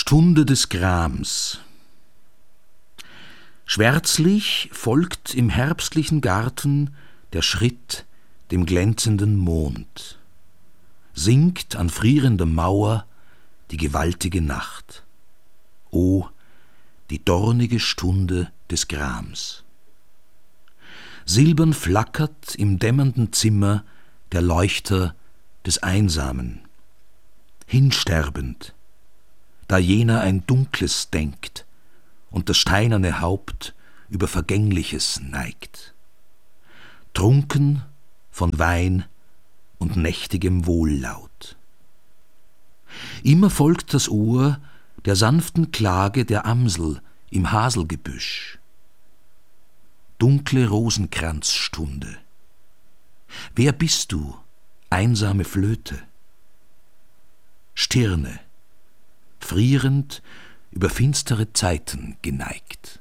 Stunde des Grams. Schwärzlich folgt im herbstlichen Garten der Schritt dem glänzenden Mond. Sinkt an frierender Mauer die gewaltige Nacht. O, die dornige Stunde des Grams. Silbern flackert im dämmernden Zimmer der Leuchter des Einsamen. Hinsterbend, da jener ein Dunkles denkt und das steinerne Haupt über Vergängliches neigt. Trunken von Wein und nächtigem Wohllaut. Immer folgt das Ohr der sanften Klage der Amsel im Haselgebüsch. Dunkle Rosenkranzstunde. Wer bist du, einsame Flöte? Stirne, frierend über finstere Zeiten geneigt.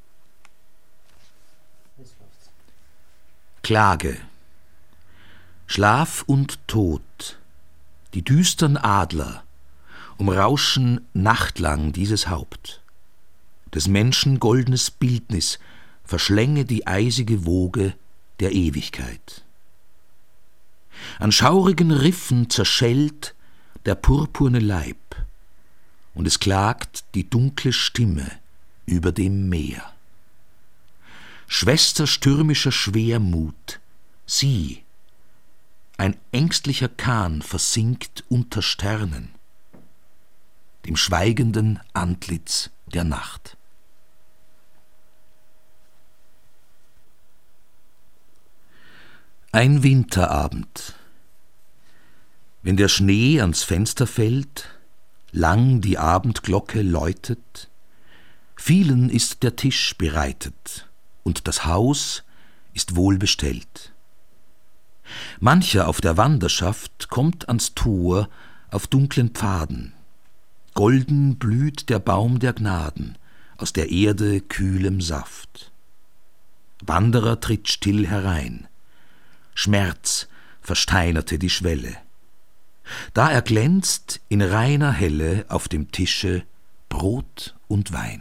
Klage. Schlaf und Tod, die düstern Adler, umrauschen nachtlang dieses Haupt. Des Menschen goldenes Bildnis verschlänge die eisige Woge der Ewigkeit. An schaurigen Riffen zerschellt der purpurne Leib, und es klagt die dunkle Stimme über dem Meer. Schwester stürmischer Schwermut, sieh, ein ängstlicher Kahn versinkt unter Sternen, dem schweigenden Antlitz der Nacht. Ein Winterabend. Wenn der Schnee ans Fenster fällt, lang die Abendglocke läutet, vielen ist der Tisch bereitet und das Haus ist wohlbestellt. Mancher auf der Wanderschaft kommt ans Tor auf dunklen Pfaden. Golden blüht der Baum der Gnaden aus der Erde kühlem Saft. Wanderer tritt still herein. Schmerz versteinerte die Schwelle. Da erglänzt in reiner Helle auf dem Tische Brot und Wein.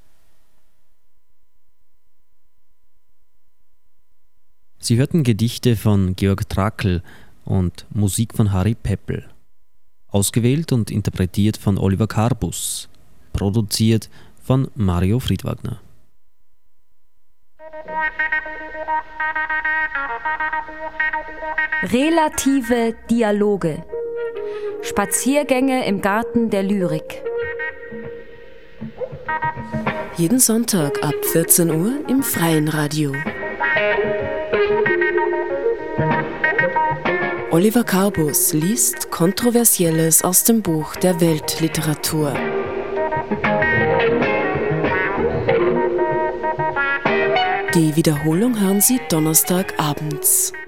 Sie hörten Gedichte von Georg Trakl und Musik von Harry Peppel. Ausgewählt und interpretiert von Oliver Carbus. Produziert von Mario Friedwagner. Relative Dialoge. Spaziergänge im Garten der Lyrik. Jeden Sonntag ab 14 Uhr im Freien Radio. Oliver Carbus liest Kontroversielles aus dem Buch der Weltliteratur. Die Wiederholung hören Sie Donnerstagabends.